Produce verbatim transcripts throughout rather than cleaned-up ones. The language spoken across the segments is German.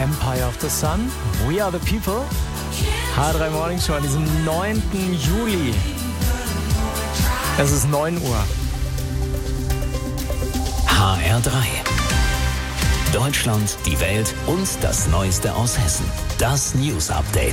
Empire of the Sun, We Are the People. H drei Morning Show an diesem neunten Juli. Es ist neun Uhr. H R drei. Deutschland, die Welt und das Neueste aus Hessen. Das News Update.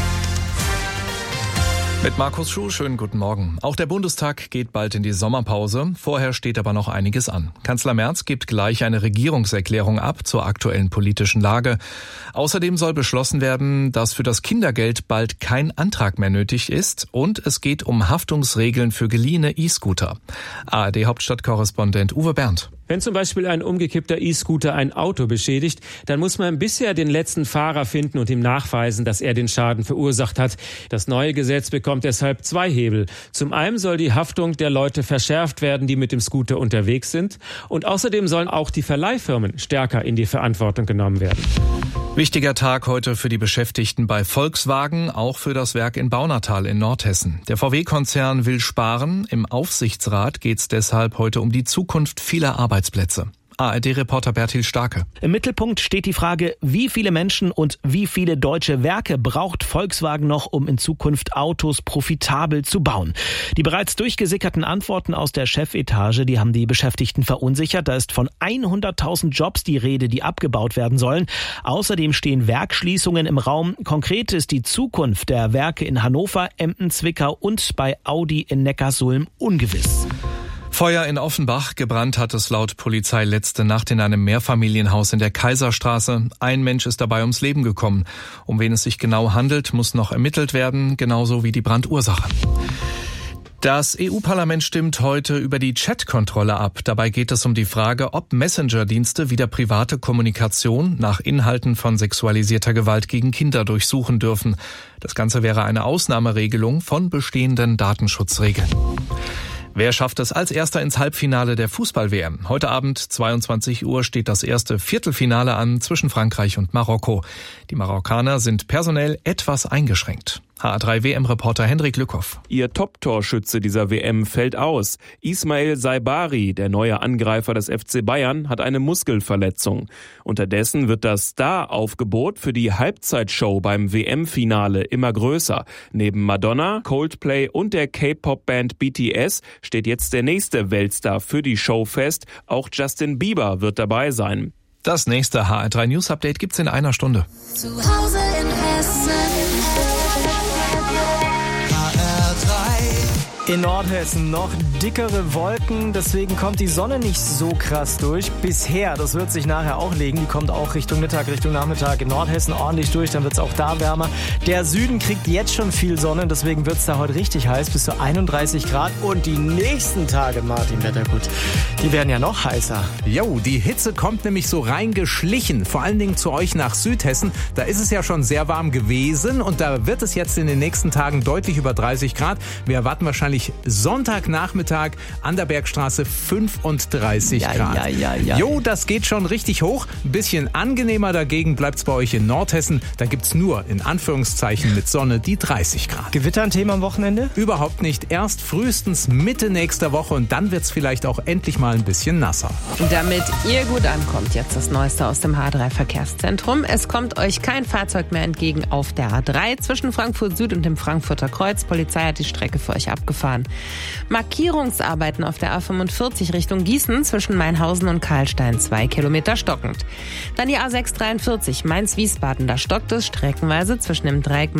Mit Markus Schuh, schönen guten Morgen. Auch der Bundestag geht bald in die Sommerpause. Vorher steht aber noch einiges an. Kanzler Merz gibt gleich eine Regierungserklärung ab zur aktuellen politischen Lage. Außerdem soll beschlossen werden, dass für das Kindergeld bald kein Antrag mehr nötig ist. Und es geht um Haftungsregeln für geliehene E-Scooter. A R D-Hauptstadtkorrespondent Uwe Berndt. Wenn zum Beispiel ein umgekippter E-Scooter ein Auto beschädigt, dann muss man bisher den letzten Fahrer finden und ihm nachweisen, dass er den Schaden verursacht hat. Das neue Gesetz bekommt deshalb zwei Hebel. Zum einen soll die Haftung der Leute verschärft werden, die mit dem Scooter unterwegs sind. Und außerdem sollen auch die Verleihfirmen stärker in die Verantwortung genommen werden. Wichtiger Tag heute für die Beschäftigten bei Volkswagen, auch für das Werk in Baunatal in Nordhessen. Der V W-Konzern will sparen. Im Aufsichtsrat geht es deshalb heute um die Zukunft vieler Arbeitsplätze. A R D-Reporter Bertil Starke. Im Mittelpunkt steht die Frage, wie viele Menschen und wie viele deutsche Werke braucht Volkswagen noch, um in Zukunft Autos profitabel zu bauen? Die bereits durchgesickerten Antworten aus der Chefetage, die haben die Beschäftigten verunsichert. Da ist von hunderttausend Jobs die Rede, die abgebaut werden sollen. Außerdem stehen Werkschließungen im Raum. Konkret ist die Zukunft der Werke in Hannover, Emden, Zwickau und bei Audi in Neckarsulm ungewiss. Feuer in Offenbach. Gebrannt hat es laut Polizei letzte Nacht in einem Mehrfamilienhaus in der Kaiserstraße. Ein Mensch ist dabei ums Leben gekommen. Um wen es sich genau handelt, muss noch ermittelt werden, genauso wie die Brandursache. Das E U-Parlament stimmt heute über die Chat-Kontrolle ab. Dabei geht es um die Frage, ob Messenger-Dienste wieder private Kommunikation nach Inhalten von sexualisierter Gewalt gegen Kinder durchsuchen dürfen. Das Ganze wäre eine Ausnahmeregelung von bestehenden Datenschutzregeln. Wer schafft es als Erster ins Halbfinale der Fußball-W M? Heute Abend, zweiundzwanzig Uhr, steht das erste Viertelfinale an zwischen Frankreich und Marokko. Die Marokkaner sind personell etwas eingeschränkt. H R drei W M-Reporter Hendrik Lückhoff. Ihr Top-Torschütze dieser W M fällt aus. Ismail Saibari, der neue Angreifer des F C Bayern, hat eine Muskelverletzung. Unterdessen wird das Star-Aufgebot für die Halbzeitshow beim W M-Finale immer größer. Neben Madonna, Coldplay und der K-Pop-Band B T S steht jetzt der nächste Weltstar für die Show fest. Auch Justin Bieber wird dabei sein. Das nächste H R drei News Update gibt's in einer Stunde. Zu Hause in Hessen. In Nordhessen noch dickere Wolken, deswegen kommt die Sonne nicht so krass durch. Bisher, das wird sich nachher auch legen, die kommt auch Richtung Mittag, Richtung Nachmittag in Nordhessen ordentlich durch, dann wird es auch da wärmer. Der Süden kriegt jetzt schon viel Sonne, deswegen wird es da heute richtig heiß, bis zu einunddreißig Grad. Und die nächsten Tage, Martin Wettergut, die werden ja noch heißer. Jo, die Hitze kommt nämlich so reingeschlichen, vor allen Dingen zu euch nach Südhessen. Da ist es ja schon sehr warm gewesen und da wird es jetzt in den nächsten Tagen deutlich über dreißig Grad. Wir erwarten wahrscheinlich Sonntagnachmittag an der Bergstraße fünfunddreißig Ja, Grad. ja, ja, ja. Jo, das geht schon richtig hoch. Ein bisschen angenehmer dagegen bleibt's bei euch in Nordhessen. Da gibt's nur, in Anführungszeichen, mit Sonne die dreißig Grad. Gewitter ein Thema am Wochenende? Überhaupt nicht. Erst frühestens Mitte nächster Woche und dann wird's vielleicht auch endlich mal ein bisschen nasser. Damit ihr gut ankommt, jetzt das Neueste aus dem H drei Verkehrszentrum. Es kommt euch kein Fahrzeug mehr entgegen auf der A drei zwischen Frankfurt Süd und dem Frankfurter Kreuz. Polizei hat die Strecke für euch abgefahren. Markierungsarbeiten auf der A fünfundvierzig Richtung Gießen zwischen Mainhausen und Karlstein, zwei Kilometer stockend. Dann die A sechshundertdreiundvierzig Mainz-Wiesbaden, da stockt es streckenweise zwischen dem Dreieck